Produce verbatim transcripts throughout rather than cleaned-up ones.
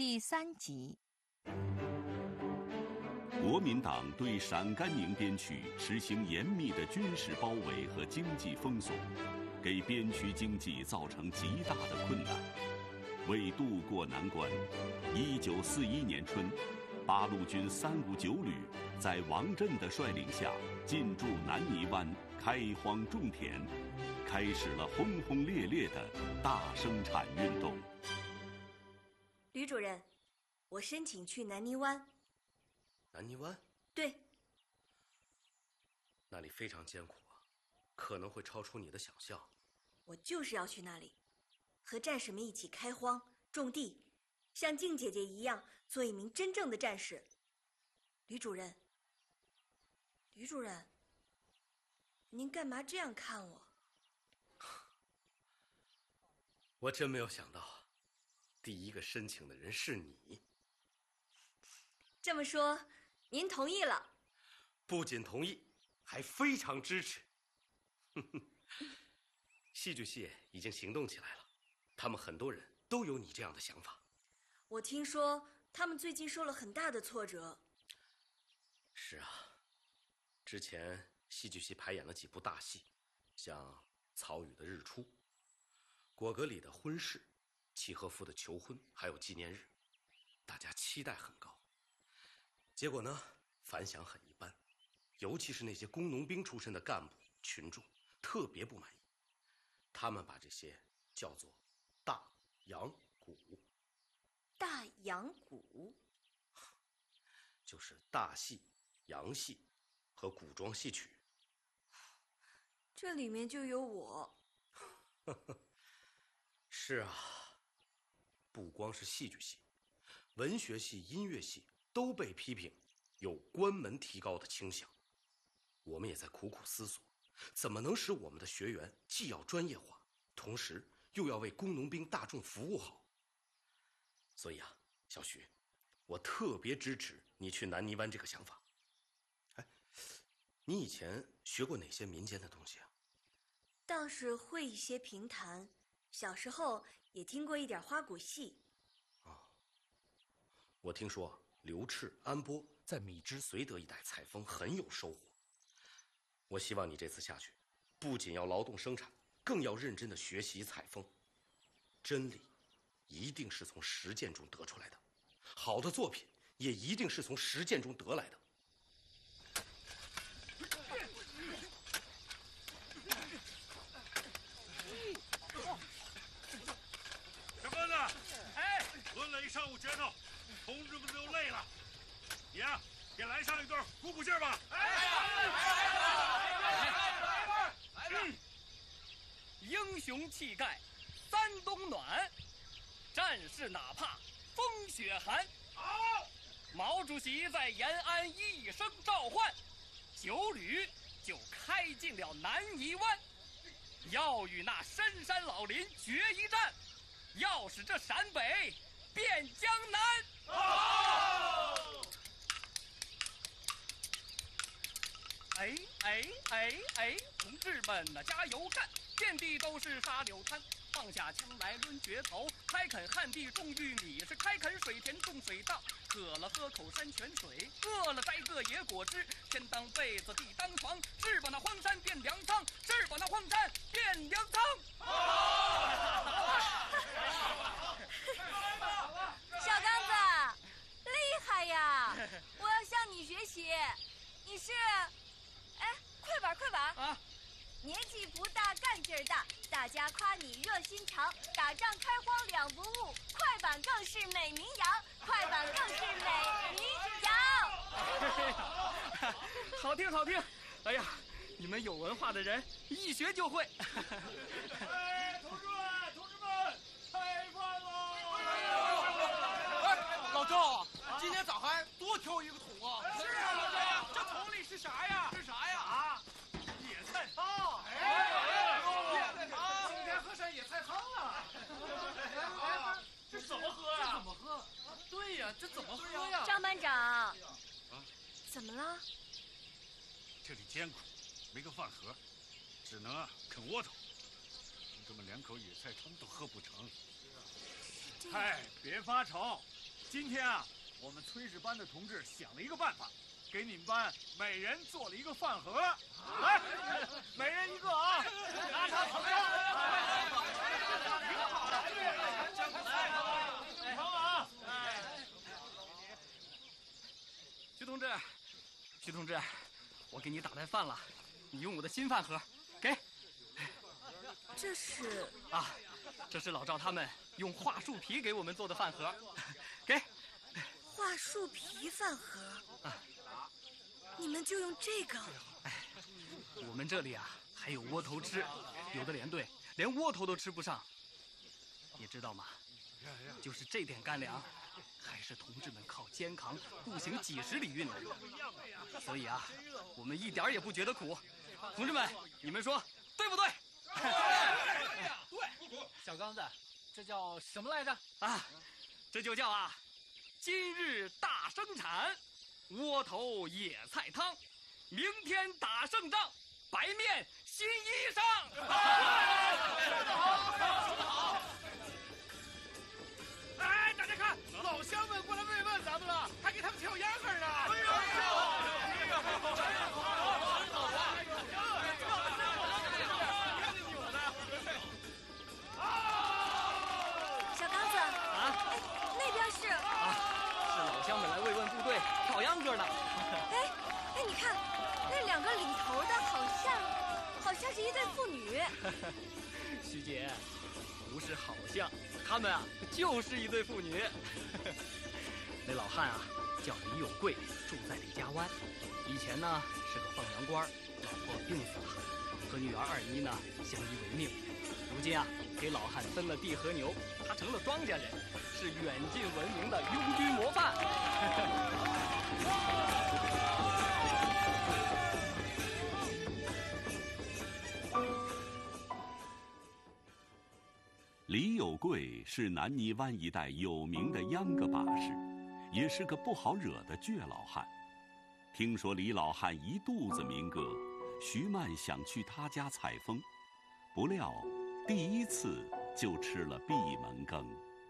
第三集。 国民党对陕甘宁边区实行严密的军事包围和经济封锁，给边区经济造成极大的困难。为渡过难关，一九四一年春，八路军三五九旅在王震的率领下进驻南泥湾，开荒种田，开始了轰轰烈烈的大生产运动。 吕主任，我申请去南泥湾。 南泥湾？ 对。 那里非常艰苦啊，可能会超出你的想象。 我就是要去那里，和战士们一起开荒种地，像静姐姐一样做一名真正的战士。吕主任，吕主任，您干嘛这样看我？ 我真没有想到，第一个申请的人是你。 这么说，您同意了？ 不仅同意，还非常支持。戏剧系已经行动起来了，他们很多人都有你这样的想法。 我听说他们最近受了很大的挫折。 是啊，之前戏剧系排演了几部大戏，像曹禺的《日出》，果戈里的《婚事》，契诃夫的《求婚》，还有纪念日，大家期待很高。结果呢，反响很一般，尤其是那些工农兵出身的干部群众特别不满意，他们把这些叫做大洋鼓。 大洋鼓就是大戏、洋戏和古装戏曲。 这里面就有我。 是啊，不光是戏剧系，文学系、音乐系都被批评有关门提高的倾向。我们也在苦苦思索，怎么能使我们的学员既要专业化，同时又要为工农兵大众服务好。所以啊，小徐，我特别支持你去南泥湾这个想法。哎，你以前学过哪些民间的东西啊？ 倒是会一些评弹，小时候也听过一点花鼓戏。 哦，我听说刘炽、安波在米脂绥德一带采风很有收获。我希望你这次下去，不仅要劳动生产，更要认真的学习采风。真理一定是从实践中得出来的，好的作品也一定是从实践中得来的。 小个子，哎，抡了一上午拳头，同志们都累了，你呀、啊，给来上一段鼓鼓劲儿吧！哎， 来吧！英雄气概，三冬暖，战士哪怕风雪寒。好，毛主席在延安一声召唤，九旅就开进了南泥湾，要与那深山老林决一战，要使这陕北变江南。好！哎哎哎哎，同志们呐，加油干！遍地都是沙柳滩，放下枪来抡决头，开垦旱地种玉米，是开垦水田种水稻，渴了喝口山泉水，饿了摘个野果汁，天当被子地当床，是把那荒山变粮仓，是把那荒山变粮仓。 小刚子，厉害呀！我要向你学习。你是，哎，快板快板啊！年纪不大，干劲儿大，大家夸你热心肠，打仗开荒两不误，快板更是美名扬，快板更是美名扬。 好听好听，哎呀，你们有文化的人一学就会。 哎，同志们，同志们，开饭喽！ 哎，老赵，今天咋还多挑一个桶啊？ 是啊，老赵， 这桶里是啥呀？是啥呀？ 啊，野菜汤。 哎，野菜汤，今天喝上野菜汤了。这怎么喝呀？ 这怎么喝？对呀，这怎么喝呀？ 张班长， 啊， 怎么了？ 这里艰苦，没个饭盒，只能啊啃窝头。同志们连口野菜汤都喝不成。哎，别发愁， 今天啊，我们炊事班的同志想了一个办法，给你们班每人做了一个饭盒，来，每人一个啊，拿它盛上。挺好的，来，盛啊！哎， 徐同志，徐同志，我给你打来饭了，你用我的新饭盒，给。 这是啊，这是老赵他们用桦树皮给我们做的饭盒，给。 桦树皮饭盒啊， 你们就用这个？ 哎，我们这里啊还有窝头吃，有的连队连窝头都吃不上。你知道吗？就是这点干粮，还是同志们靠肩扛步行几十里运来的。所以啊，我们一点也不觉得苦。同志们，你们说对不对？ 对。小刚子，这叫什么来着？ 啊，这就叫啊。今日大生产，窝头野菜汤，明天打胜仗，白面新衣裳。说得好，说得好。 哎，大家看，老乡们过来慰问咱们了，还给他们跳秧歌呢。哎呦， 小刚子啊，那边是啊。是老乡们来慰问部队跳秧歌呢。 哎哎，你看，那两个领头的好像，好像是一对父女。 徐姐，不是好像，他们啊就是一对父女。那老汉啊叫李有贵，住在李家湾，以前呢是个放羊官，老婆病死了，和女儿二妮呢相依为命。如今啊给老汉分了地和牛，他成了庄稼人，是远近闻名的拥军模范。 李有贵是南泥湾一带有名的秧歌把式，也是个不好惹的倔老汉。听说李老汉一肚子民歌，徐曼想去他家采风，不料第一次就吃了闭门羹。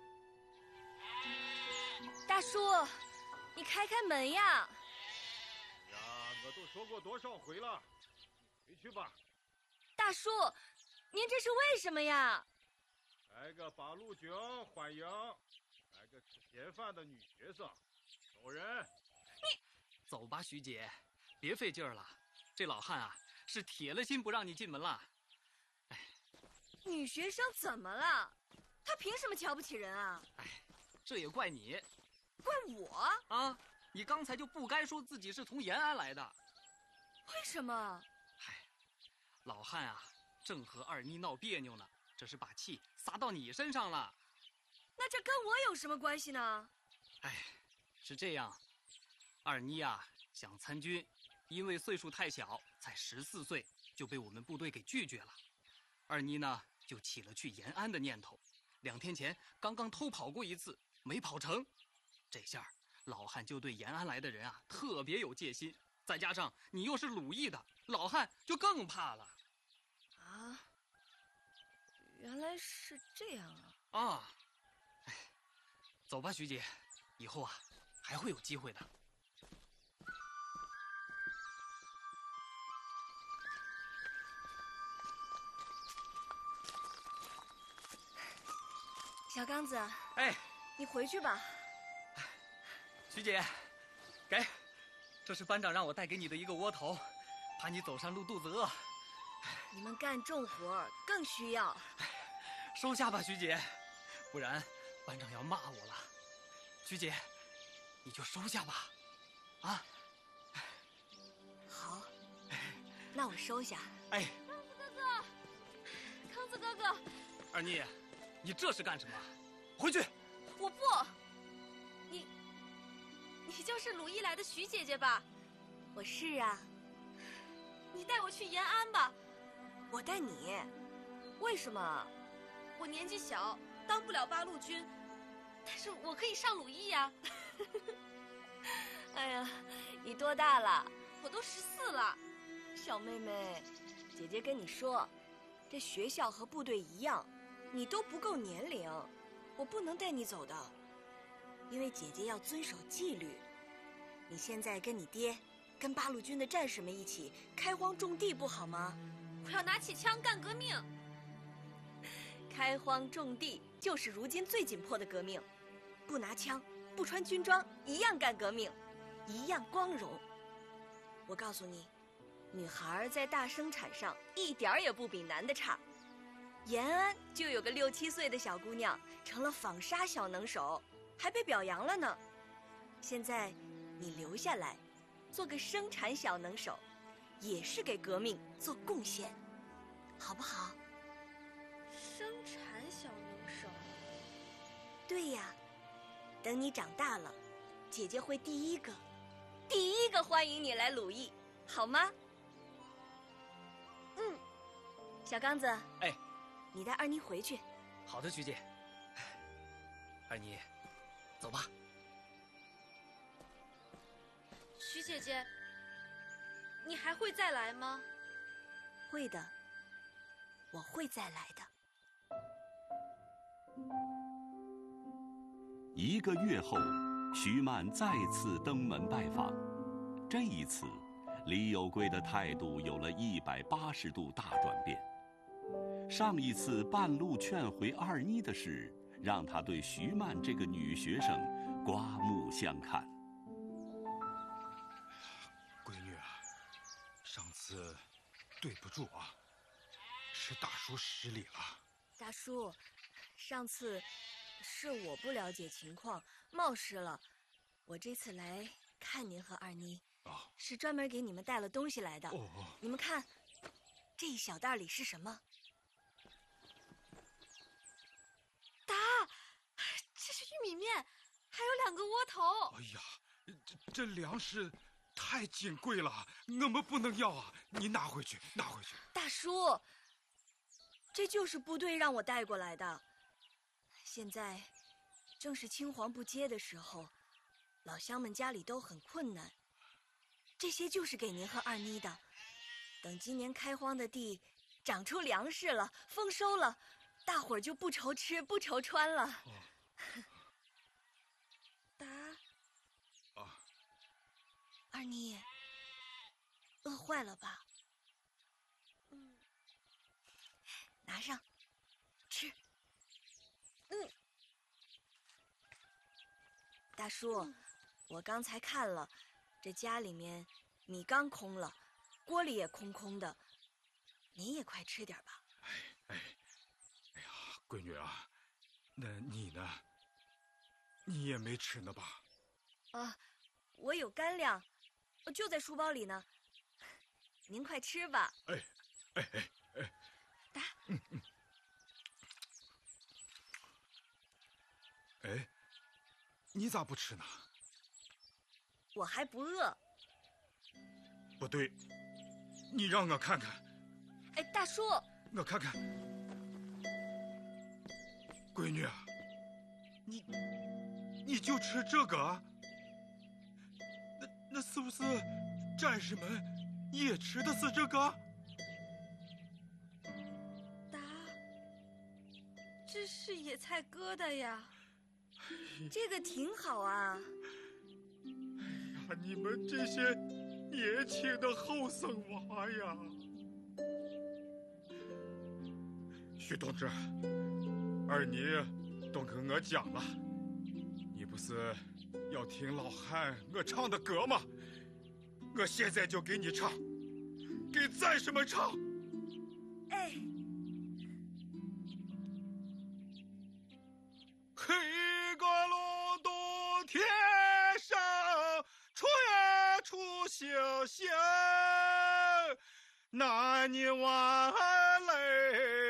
大叔，你开开门呀！ 呀，我都说过多少回了，回去吧。 大叔，您这是为什么呀？ 来个八路军欢迎，来个吃闲饭的女学生，走人。 你走吧，徐姐，别费劲儿了。这老汉啊，是铁了心不让你进门了。 哎，女学生怎么了？她凭什么瞧不起人啊？ 哎，这也怪你。 怪我啊！你刚才就不该说自己是从延安来的。 为什么？ 嗨，老汉啊，正和二妮闹别扭呢，这是把气撒到你身上了。 那这跟我有什么关系呢？ 哎，是这样，二妮啊想参军，因为岁数太小，才十四岁就被我们部队给拒绝了。二妮呢就起了去延安的念头，两天前刚刚偷跑过一次，没跑成。这下老汉就对延安来的人啊特别有戒心，再加上你又是鲁艺的，老汉就更怕了。 啊，原来是这样啊！ 啊，哎，走吧，徐姐，以后啊还会有机会的。 小刚子， 哎， 你回去吧。 徐姐，给，这是班长让我带给你的一个窝头，怕你走上路肚子饿。 你们干重活更需要。 收下吧，徐姐，不然班长要骂我了。徐姐，你就收下吧，啊。 好，那我收下。 哎， 康子哥哥，康子哥哥， 二妮，你这是干什么？回去。 我不。你。你就是鲁艺来的徐姐姐吧？我是啊。你带我去延安吧。我带你？为什么？我年纪小，当不了八路军，但是我可以上鲁艺呀。哎呀，你多大了？我都十四了。小妹妹，姐姐跟你说，这学校和部队一样，你都不够年龄，我不能带你走的。 因为姐姐要遵守纪律。你现在跟你爹，跟八路军的战士们一起开荒种地，不好吗？ 我要拿起枪干革命。 开荒种地就是如今最紧迫的革命，不拿枪，不穿军装，一样干革命，一样光荣。我告诉你，女孩在大生产上一点儿也不比男的差。延安就有个六七岁的小姑娘成了纺纱小能手，还被表扬了呢。现在你留下来，做个生产小能手，也是给革命做贡献，好不好？ 生产小能手。 对呀，等你长大了，姐姐会第一个，第一个欢迎你来鲁艺，好吗？嗯，小刚子， 哎， 你带二妮回去。 好的，菊姐。二妮，走吧。 徐姐姐，你还会再来吗？ 会的，我会再来的。 一个月后，徐曼再次登门拜访。这一次，李有贵的态度有了一百八十度大转变。上一次半路劝回二妮的事，让他对徐曼这个女学生刮目相看。 闺女啊，上次对不住啊，是大叔失礼了。 大叔，上次是我不了解情况，冒失了。我这次来看您和二妮， 哦， 是专门给你们带了东西来的。 哦哦， 你们看，这一小袋里是什么？ 答，这是玉米面，还有两个窝头。 哎呀，这这粮食太金贵了，我们不能要啊！你拿回去，拿回去。 大叔，这就是部队让我带过来的。现在正是青黄不接的时候，老乡们家里都很困难。这些就是给您和二妮的。等今年开荒的地长出粮食了，丰收了，大伙儿就不愁吃不愁穿了。 哦， 答。 啊， 二妮，饿坏了吧？ 嗯， 拿上，吃。嗯，大叔，嗯，我刚才看了，这家里面米缸空了，锅里也空空的，您也快吃点吧。 哎哎，哎呀，闺女啊，那你呢？你也没吃呢吧？ 啊，我有干粮，就在书包里呢。您快吃吧。 哎，哎哎哎， 答。 嗯嗯。哎，你咋不吃呢？ 我还不饿。 不对，你让我看看。 哎，大叔， 我看看。闺女啊，你你就吃这个？那那是不是战士们也吃的是这个？ 答，这是野菜疙瘩呀。 这个挺好啊。 哎呀，你们这些年轻的后生娃呀！徐同志，二妮都跟我讲了，你不是要听老汉我唱的歌吗？我现在就给你唱，给战士们唱。 哎。 黑个隆冬天上，出呀出星星，那你晚来。